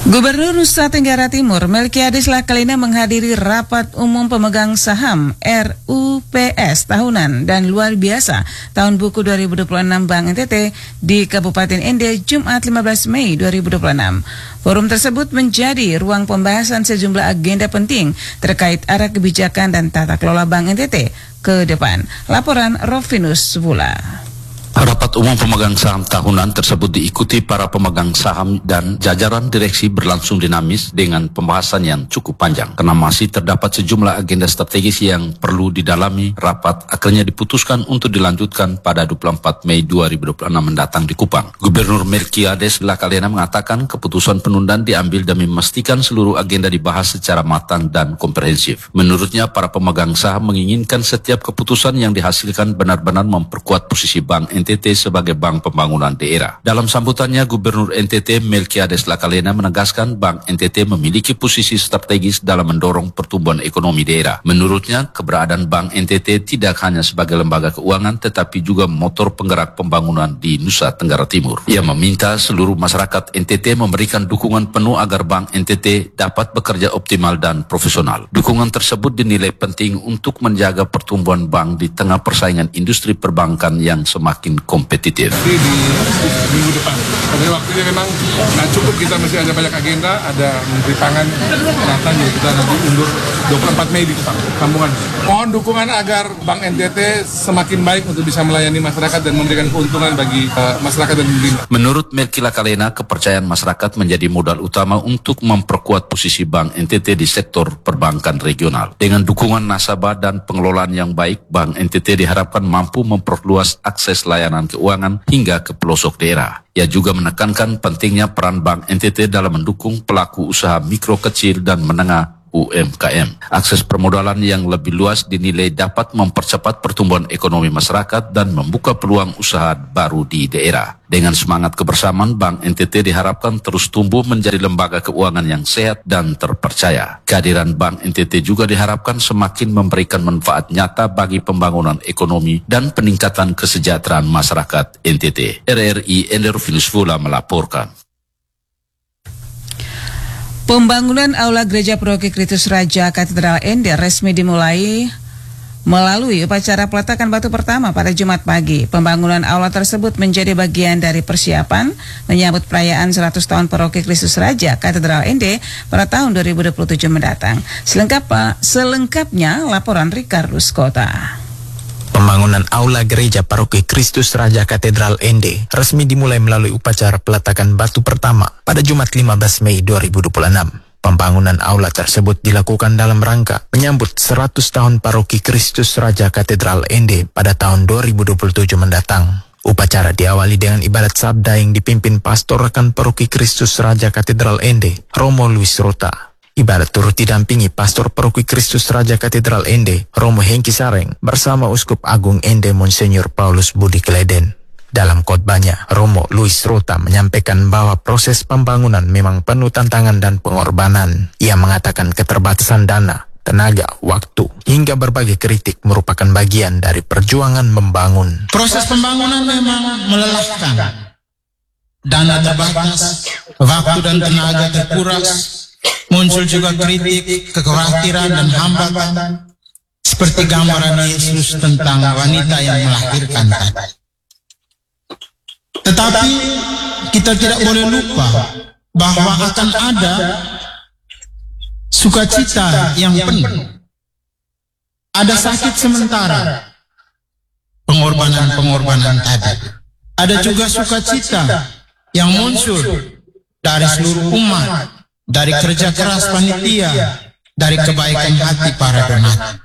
Gubernur Nusa Tenggara Timur Melkiades Lakalina menghadiri rapat umum pemegang saham RUPS tahunan dan luar biasa tahun buku 2026 Bank NTT di Kabupaten Ende Jumat 15 Mei 2026. Forum tersebut menjadi ruang pembahasan sejumlah agenda penting terkait arah kebijakan dan tata kelola Bank NTT ke depan. Laporan Rofinus Vula. Rapat umum pemegang saham tahunan tersebut diikuti para pemegang saham dan jajaran direksi berlangsung dinamis dengan pembahasan yang cukup panjang. Karena masih terdapat sejumlah agenda strategis yang perlu didalami, rapat akhirnya diputuskan untuk dilanjutkan pada 24 Mei 2026 mendatang di Kupang. Gubernur Melkiades Lakalina mengatakan keputusan penundaan diambil demi memastikan seluruh agenda dibahas secara matang dan komprehensif. Menurutnya, para pemegang saham menginginkan setiap keputusan yang dihasilkan benar-benar memperkuat posisi Bank NTT sebagai bank pembangunan daerah. Dalam sambutannya, Gubernur NTT Melkiades Lakalina menegaskan Bank NTT memiliki posisi strategis dalam mendorong pertumbuhan ekonomi daerah. Menurutnya, keberadaan Bank NTT tidak hanya sebagai lembaga keuangan tetapi juga motor penggerak pembangunan di Nusa Tenggara Timur. Ia meminta seluruh masyarakat NTT memberikan dukungan penuh agar Bank NTT dapat bekerja optimal dan profesional. Dukungan tersebut dinilai penting untuk menjaga pertumbuhan bank di tengah persaingan industri perbankan yang semakin kompetitif. Di minggu depan. Pada waktunya memang cukup, kita masih ada banyak agenda, ada Menteri Pangan datang, ya kita nanti undur 24 Mei di Kampungan. Mohon dukungan agar Bank NTT semakin baik untuk bisa melayani masyarakat dan memberikan keuntungan bagi masyarakat dan pemerintah. Menurut Melki Lakalina, kepercayaan masyarakat menjadi modal utama untuk memperkuat posisi Bank NTT di sektor perbankan regional. Dengan dukungan nasabah dan pengelolaan yang baik, Bank NTT diharapkan mampu memperluas akses layanan keuangan hingga ke pelosok daerah. Ia juga menekankan pentingnya peran Bank NTT dalam mendukung pelaku usaha mikro kecil dan menengah UMKM. Akses permodalan yang lebih luas dinilai dapat mempercepat pertumbuhan ekonomi masyarakat dan membuka peluang usaha baru di daerah. Dengan semangat kebersamaan, Bank NTT diharapkan terus tumbuh menjadi lembaga keuangan yang sehat dan terpercaya. Kehadiran Bank NTT juga diharapkan semakin memberikan manfaat nyata bagi pembangunan ekonomi dan peningkatan kesejahteraan masyarakat NTT. RRI Rofinus Vula melaporkan. Pembangunan Aula Gereja Paroki Kristus Raja Katedral Ende resmi dimulai melalui upacara peletakan batu pertama pada Jumat pagi. Pembangunan aula tersebut menjadi bagian dari persiapan menyambut perayaan 100 tahun Paroki Kristus Raja Katedral Ende pada tahun 2027 mendatang. Selengkapnya laporan Ricardus Kota. Pembangunan Aula Gereja Paroki Kristus Raja Katedral Ende resmi dimulai melalui upacara peletakan batu pertama pada Jumat 15 Mei 2026. Pembangunan aula tersebut dilakukan dalam rangka menyambut 100 tahun Paroki Kristus Raja Katedral Ende pada tahun 2027 mendatang. Upacara diawali dengan ibadat sabda yang dipimpin Pastor Rekan Paroki Kristus Raja Katedral Ende, Romo Luis Rota. Ibadat turut didampingi Pastor Paroki Kristus Raja Katedral Ende, Romo Hengki Sareng, bersama Uskup Agung Ende Monsenyor Paulus Budi Kleden. Dalam khotbahnya, Romo Luis Rota menyampaikan bahwa proses pembangunan memang penuh tantangan dan pengorbanan. Ia mengatakan keterbatasan dana, tenaga, waktu, hingga berbagai kritik merupakan bagian dari perjuangan membangun. Proses pembangunan memang melelahkan. Dana terbatas, waktu dan tenaga terkuras. Muncul juga kritik, kekhawatiran dan hambatan, seperti gambaran Yesus tentang wanita yang melahirkan tadi. Tetapi kita tidak boleh lupa bahwa akan ada sukacita yang penuh. Ada sakit sementara, pengorbanan tadi. Ada juga sukacita yang muncul dari seluruh umat, dari kerja keras panitia, dari kebaikan hati para donatur.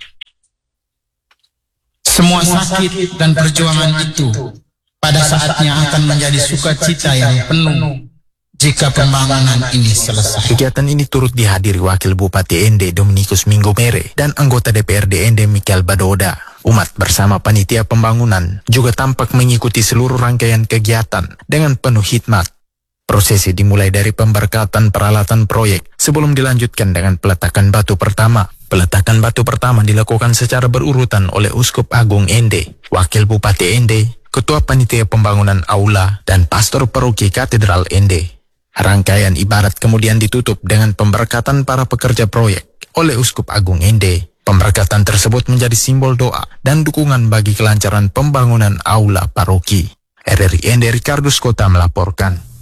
Semua sakit dan perjuangan itu pada saatnya akan menjadi sukacita yang penuh jika pembangunan ini selesai. Kegiatan ini turut dihadiri Wakil Bupati Ende Dominikus Minggu Mere dan anggota DPRD Ende Michael Badoda. Umat bersama panitia pembangunan juga tampak mengikuti seluruh rangkaian kegiatan dengan penuh hikmat. Prosesi dimulai dari pemberkatan peralatan proyek sebelum dilanjutkan dengan peletakan batu pertama. Peletakan batu pertama dilakukan secara berurutan oleh Uskup Agung Ende, Wakil Bupati Ende, Ketua Panitia Pembangunan Aula, dan Pastor Paroki Katedral Ende. Rangkaian ibadat kemudian ditutup dengan pemberkatan para pekerja proyek oleh Uskup Agung Ende. Pemberkatan tersebut menjadi simbol doa dan dukungan bagi kelancaran pembangunan aula paroki. RRI Ende Ricardus Kota melaporkan.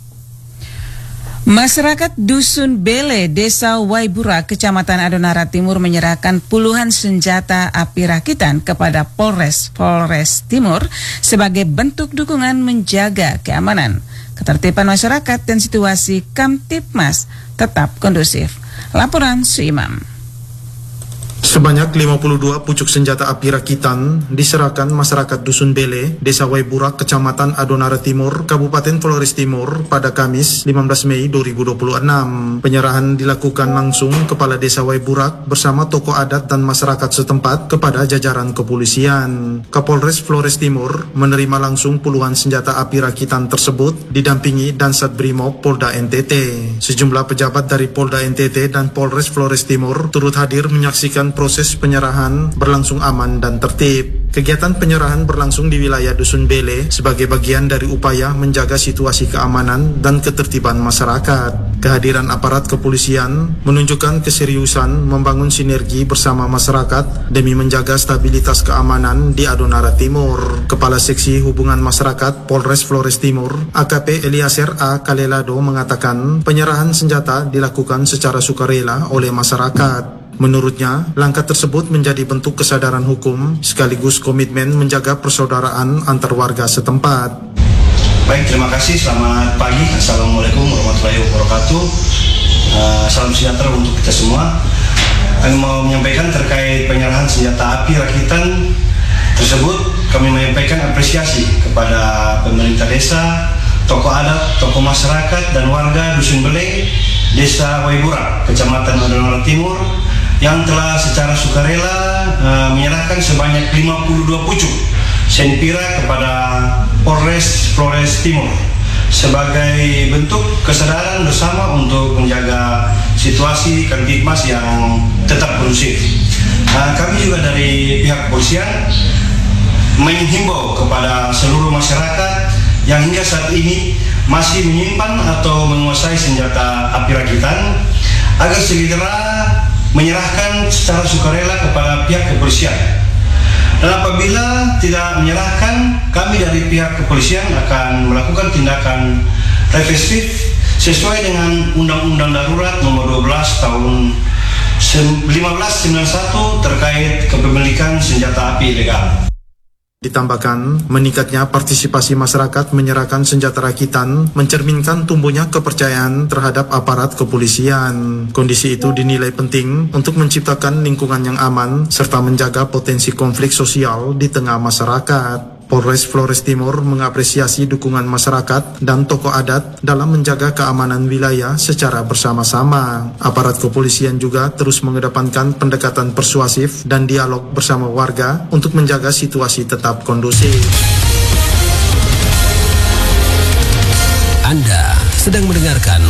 Masyarakat Dusun Bele, Desa Waibura, Kecamatan Adonara Timur menyerahkan puluhan senjata api rakitan kepada Polres Timur sebagai bentuk dukungan menjaga keamanan, ketertiban masyarakat dan situasi Kamtipmas tetap kondusif. Laporan Suimam. Sebanyak 52 pucuk senjata api rakitan diserahkan masyarakat Dusun Bele, Desa Waibura, Kecamatan Adonara Timur, Kabupaten Flores Timur pada Kamis 15 Mei 2026. Penyerahan dilakukan langsung Kepala Desa Waibura bersama tokoh adat dan masyarakat setempat kepada jajaran kepolisian. Kapolres Flores Timur menerima langsung puluhan senjata api rakitan tersebut didampingi Dansat Brimob Polda NTT. Sejumlah pejabat dari Polda NTT dan Polres Flores Timur turut hadir menyaksikan proses penyerahan berlangsung aman dan tertib. Kegiatan penyerahan berlangsung di wilayah Dusun Bele sebagai bagian dari upaya menjaga situasi keamanan dan ketertiban masyarakat. Kehadiran aparat kepolisian menunjukkan keseriusan membangun sinergi bersama masyarakat demi menjaga stabilitas keamanan di Adonara Timur. Kepala Seksi Hubungan Masyarakat Polres Flores Timur, AKP Eliezer A. Kalelado mengatakan penyerahan senjata dilakukan secara sukarela oleh masyarakat. Menurutnya, langkah tersebut menjadi bentuk kesadaran hukum sekaligus komitmen menjaga persaudaraan antar warga setempat. Baik, terima kasih. Selamat pagi. Assalamualaikum warahmatullahi wabarakatuh. Salam sejahtera untuk kita semua. Kami mau menyampaikan terkait penyerahan senjata api rakitan tersebut. Kami menyampaikan apresiasi kepada pemerintah desa, tokoh adat, tokoh masyarakat, dan warga Dusun Bele, Desa Waibura, Kecamatan Adonara Timur, yang telah secara sukarela menyerahkan sebanyak 52 pucuk senpira kepada Polres Flores Timur sebagai bentuk kesadaran bersama untuk menjaga situasi Kamtipmas yang tetap kondusif. Kami juga dari pihak kepolisian menghimbau kepada seluruh masyarakat yang hingga saat ini masih menyimpan atau menguasai senjata api rakitan agar segera menyerahkan secara sukarela kepada pihak kepolisian. Dan apabila tidak menyerahkan, kami dari pihak kepolisian akan melakukan tindakan represif sesuai dengan Undang-Undang Darurat Nomor 12 Tahun 1591 terkait kepemilikan senjata api ilegal. Ditambahkan, meningkatnya partisipasi masyarakat menyerahkan senjata rakitan mencerminkan tumbuhnya kepercayaan terhadap aparat kepolisian. Kondisi itu dinilai penting untuk menciptakan lingkungan yang aman serta menjaga potensi konflik sosial di tengah masyarakat. Polres Flores Timur mengapresiasi dukungan masyarakat dan tokoh adat dalam menjaga keamanan wilayah secara bersama-sama. Aparat kepolisian juga terus mengedepankan pendekatan persuasif dan dialog bersama warga untuk menjaga situasi tetap kondusif. Anda sedang mendengarkan